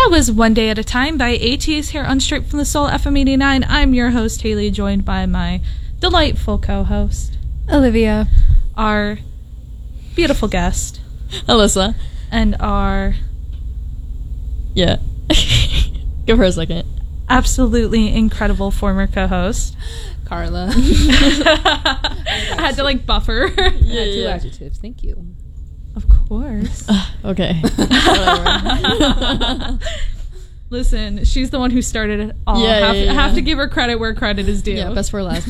That was One Day at a Time by ATEEZ here on Straight from the Soul FM 89. I'm your host, Haley, joined by my delightful co-host, Olivia, our beautiful guest, Alyssa, and our... Yeah. Give her a second. Absolutely incredible former co-host, Carla. I had to buffer. Two adjectives. Thank you. Of course. Okay. Listen, she's the one who started it all. Have to give her credit where credit is due. Yeah, best for last.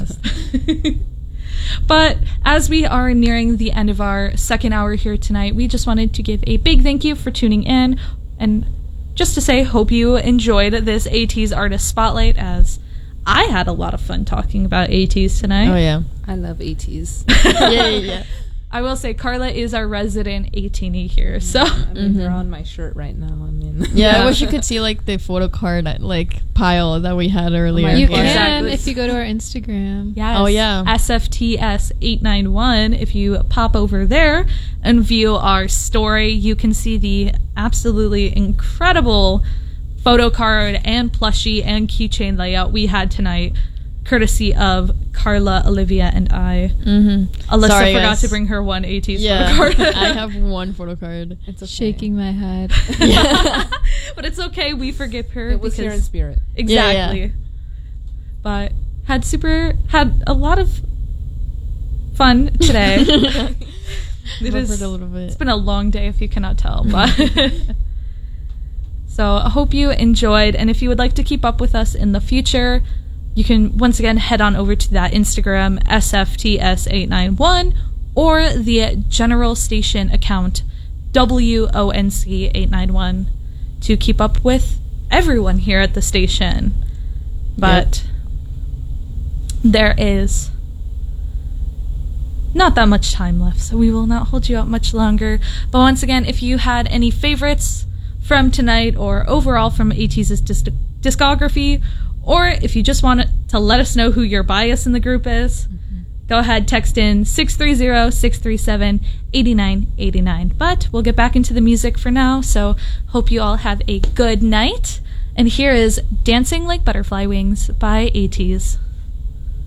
But as we are nearing the end of our second hour here tonight, we just wanted to give a big thank you for tuning in, and just to say, hope you enjoyed this ATEEZ Artist Spotlight, as I had a lot of fun talking about ATEEZ tonight. Oh, yeah. I love ATEEZ. Yeah. I will say, Carla is our resident 18E here, so... I mean, they're on my shirt right now. I mean... Yeah, I wish you could see, the photo card, pile that we had earlier. You can Exactly. if you go to our Instagram. Yes. Oh, yeah. SFTS891. If you pop over there and view our story, you can see the absolutely incredible photo card and plushie and keychain layout we had tonight, courtesy of Carla, Olivia, and I. Alyssa forgot to bring her one ATEEZ photo card. I have one photo card. It's okay. Shaking my head. But it's okay. We forgive her. It was here in spirit. Exactly. Yeah. But had a lot of fun today. It's a little bit. It's been a long day, if you cannot tell. But so I hope you enjoyed, and if you would like to keep up with us in the future, you can once again head on over to that Instagram, SFTS891, or the general station account, WONC891, to keep up with everyone here at the station. But there is not that much time left, so we will not hold you up much longer. But once again, if you had any favorites from tonight or overall from ATEEZ's discography, or if you just want to let us know who your bias in the group is, go ahead, text in 630-637-8989. But we'll get back into the music for now, so hope you all have a good night. And here is Dancing Like Butterfly Wings by ATEEZ.